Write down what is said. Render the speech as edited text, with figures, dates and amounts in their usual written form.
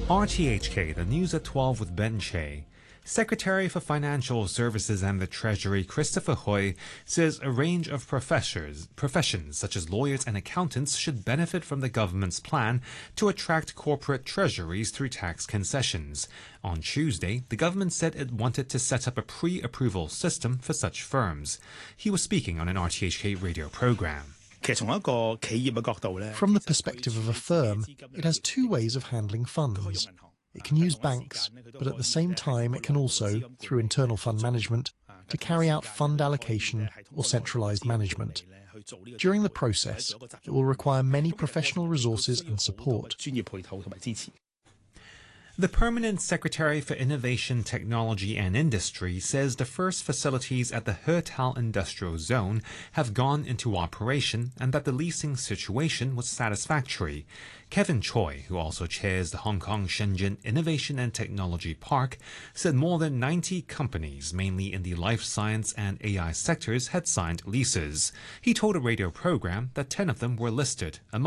RTHK, the news at 12 with Ben Che. Secretary for Financial Services and the Treasury Christopher Hui says a range of professions such as lawyers and accountants should benefit from the government's plan to attract corporate treasuries through tax concessions. On Tuesday, the government said it wanted to set up a pre-approval system for such firms. He was speaking on an RTHK radio program. From the perspective of a firm, it has two ways of handling funds. It can use banks, but at the same time it can also, through internal fund management, to carry out fund allocation or centralised management. During the process, it will require many professional resources and support. The Permanent Secretary for Innovation, Technology and Industry says the first facilities at the Hetal Industrial Zone have gone into operation and that the leasing situation was satisfactory. Kevin Choi, who also chairs the Hong Kong Shenzhen Innovation and Technology Park, said more than 90 companies, mainly in the life science and AI sectors, had signed leases. He told a radio program that 10 of them were listed, among